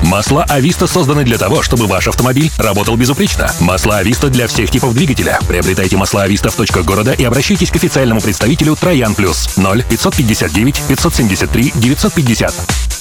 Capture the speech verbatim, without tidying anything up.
Масла Ависта созданы для того, чтобы ваш автомобиль работал безупречно. Масла Ависта для всех типов двигателя. Приобретайте масла Ависта в точках города и обращайтесь к официальному представителю Троян Плюс ноль пятьсот пятьдесят девять пятьсот семьдесят три девятьсот пятьдесят.